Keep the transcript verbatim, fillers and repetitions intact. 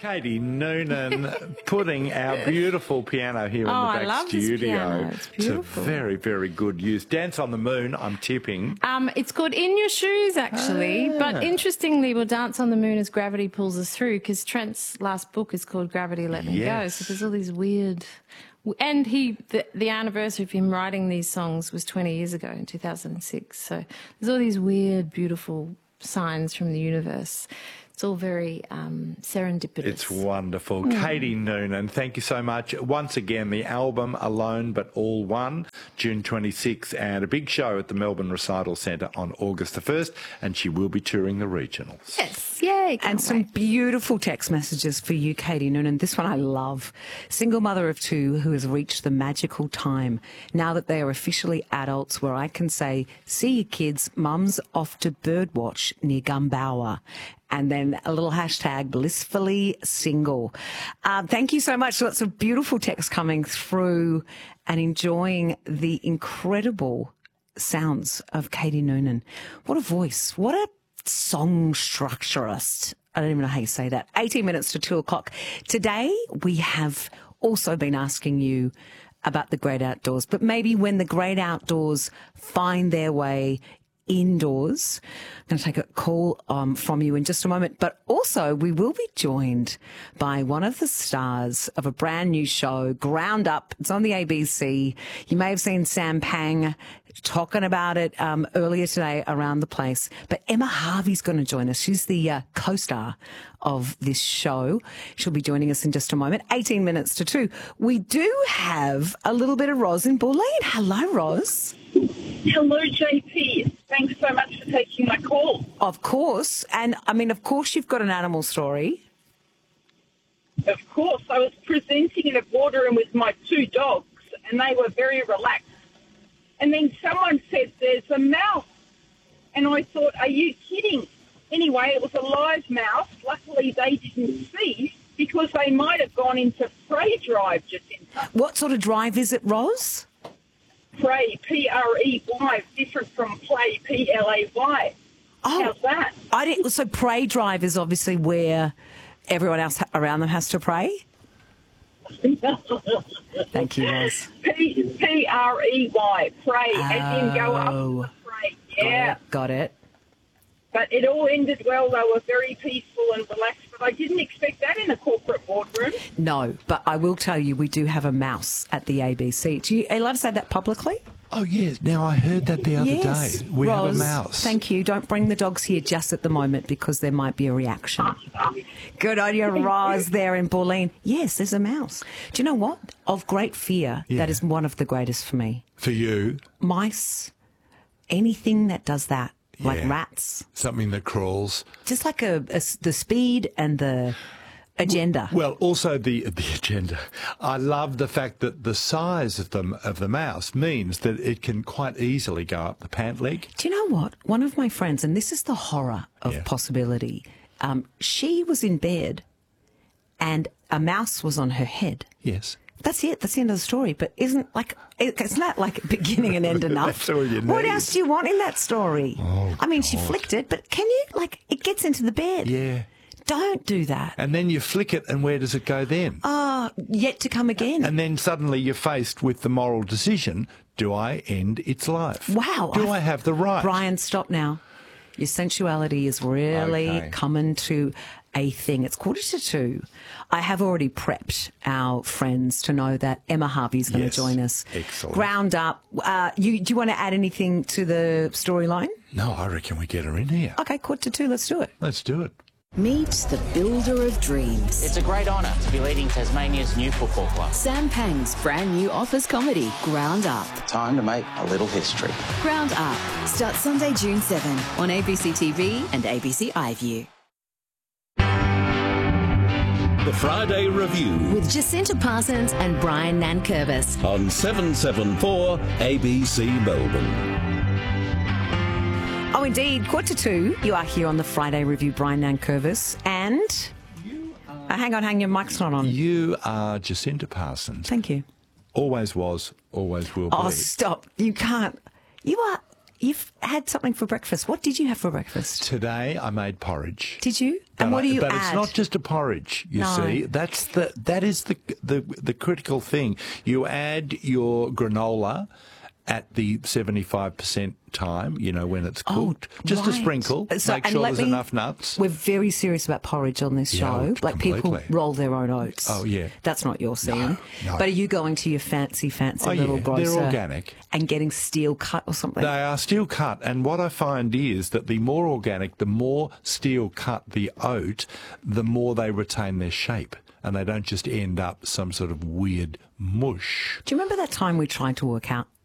Katie Noonan putting our beautiful piano here Oh, in the I back love this studio piano. It's to beautiful. very, very good use. Dance on the Moon, I'm tipping. Um, it's called In Your Shoes, actually. Ah. But interestingly, we'll dance on the moon as gravity pulls us through, because Trent's last book is called Gravity Let Me Go. Yes. So there's all these weird... And he, the, the anniversary of him writing these songs was twenty years ago in two thousand six. So there's all these weird, beautiful signs from the universe. It's all very um, serendipitous. It's wonderful. Mm. Katie Noonan, thank you so much. Once again, the album Alone But All One, June twenty-sixth, and a big show at the Melbourne Recital Centre on August the first, and she will be touring the regionals. Yes, yay. And some wait. beautiful text messages for you, Katie Noonan. This one I love. Single mother of two who has reached the magical time now that they are officially adults where I can say, see you kids, mum's off to birdwatch near Gumbower. And then a little hashtag blissfully single. Uh, thank you so much. Lots of beautiful text coming through and enjoying the incredible sounds of Katie Noonan. What a voice. What a song structurist. I don't even know how you say that. eighteen minutes to two o'clock. Today we have also been asking you about the great outdoors, but maybe when the great outdoors find their way indoors. I'm going to take a call um, from you in just a moment. But also, we will be joined by one of the stars of a brand new show, Ground Up. It's on the A B C. You may have seen Sam Pang talking about it um, earlier today around the place. But Emma Harvey's going to join us. She's the uh, co-star of this show. She'll be joining us in just a moment. eighteen minutes to two. We do have a little bit of Roz in Bulleen. Hello, Roz. Hello, J P. Thanks so much for taking my call. Of course. And, I mean, of course you've got an animal story. Of course. I was presenting in a boardroom with my two dogs, and they were very relaxed. And then someone said, there's a mouse. And I thought, are you kidding? Anyway, it was a live mouse. Luckily, they didn't see, because they might have gone into prey drive just in time. What sort of drive is it, Roz? Prey, P R E Y, different from play, P L A Y. Oh, how's that? I didn't, so prey drive is obviously where everyone else ha- around them has to pray? Thank you, Roz. P P R E Y, pray, oh, as in go up and pray. Yeah. Got it. Got it. But it all ended well. They were very peaceful and relaxed. But I didn't expect that in a corporate boardroom. No, but I will tell you, we do have a mouse at the A B C. Do you, are you allowed to say that publicly? Oh, yes. Now, I heard that the other yes. day. We Roz, have a mouse. Thank you. Don't bring the dogs here just at the moment because there might be a reaction. Good on you, Roz, there in Bulleen. Yes, there's a mouse. Do you know what? Of great fear, Yeah. that is one of the greatest for me. For you? Mice, anything that does that, like Yeah. rats. Something that crawls. Just like a, a, the speed and the agenda. Well, also the the agenda. I love the fact that the size of the, of the mouse means that it can quite easily go up the pant leg. Do you know what? One of my friends, and this is the horror of Yeah. possibility, um, she was in bed and a mouse was on her head. Yes. That's it. That's the end of the story. But isn't like it- it's not like beginning and end enough. That's all you What need. else do you want in that story? Oh, I mean, she God. flicked it, but can you like it gets into the bed? Yeah. Don't do that. And then you flick it, and where does it go then? Ah, yet to come again. And then suddenly you're faced with the moral decision, do I end its life? Wow. Do I've- I have the right? Brian, stop now. Your sensuality is really Okay. coming to a thing. It's quarter to two. I have already prepped our friends to know that Emma Harvey's going Yes. to join us. Excellent. Ground Up. Uh, you, do you want to add anything to the storyline? No, I reckon we get her in here. Okay, quarter to two. Let's do it. Let's do it. Meet the builder of dreams. It's a great honour to be leading Tasmania's new football club. Sam Pang's brand new office comedy, Ground Up. Time to make a little history. Ground Up starts Sunday, June seventh on A B C T V and A B C iView. The Friday Review With Jacinta Parsons and Brian Nankervis. on seven seven four A B C Melbourne. Oh, indeed. Quarter to two. You are here on the Friday Review, Brian Nankervis. And... Uh, hang on, hang your mic's not on. You are Jacinta Parsons. Thank you. Always was, always will be. Oh, stop. You can't. You are... you've had something for breakfast. What did you have for breakfast? Today I made porridge. Did you? But And what I- do you but add? it's not just a porridge, you No. see. That's the that is the, the the critical thing. You add your granola at the seventy-five percent time, you know, when it's cooked. Just a right. sprinkle. So- Make and sure let there's me- enough nuts. We're very serious about porridge on this Yeah, show. Like people completely. roll their own oats. Oh, yeah. That's not your scene. no. But are you going to your fancy, fancy Oh, little yeah, grocer they're organic. and getting steel cut or something? They are steel cut, and what I find is that the more organic, the more steel cut the oat, the more they retain their shape, and they don't just end up some sort of weird mush. Do you remember that time we tried to work out